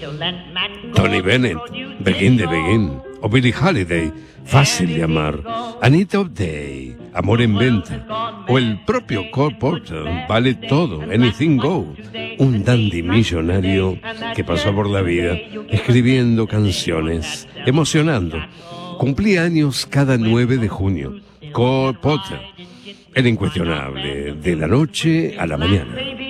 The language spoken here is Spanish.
Tony Bennett, Begin the Begin, o Billie Holiday, Fácil de Amar, Anita O'Day, Amor en Venta, o el propio Cole Porter, Vale Todo, Anything Go, un dandy millonario que pasó por la vida escribiendo canciones, emocionando. Cumplía años cada 9 de junio. Cole Porter, el incuestionable, de la noche a la mañana.